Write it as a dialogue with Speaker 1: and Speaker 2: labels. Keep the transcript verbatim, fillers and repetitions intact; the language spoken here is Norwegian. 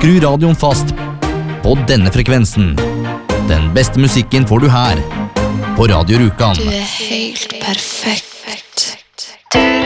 Speaker 1: skru radioen fast på denne frekvensen. Den beste musikken får du her, på Radio Rjukan.
Speaker 2: Du er helt perfekt.